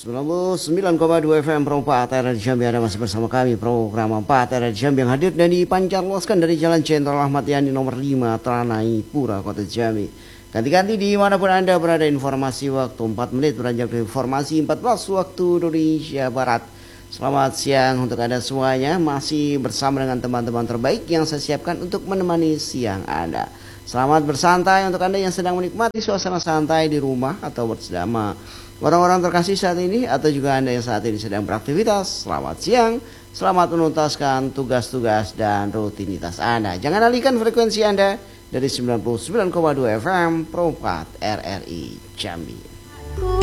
99,2 FM Pro 4 RRI Jambi. Anda masih bersama kami program 4 RRI Jambi yang hadir dan dipancar luaskan dari Jalan Jenderal Ahmad Yani nomor 5 Teranai Pura Kota Jambi. Ganti-ganti dimanapun Anda berada, informasi waktu 4 menit beranjak dari informasi 14 waktu Indonesia Barat. Selamat siang untuk Anda semuanya, masih bersama dengan teman-teman terbaik yang saya siapkan untuk menemani siang Anda. Selamat bersantai untuk Anda yang sedang menikmati suasana santai di rumah atau bersama orang-orang terkasih saat ini, atau juga Anda yang saat ini sedang beraktivitas. Selamat siang, selamat menuntaskan tugas-tugas dan rutinitas Anda. Jangan alihkan frekuensi Anda dari 99,2 FM Pro 4 RRI Jambi.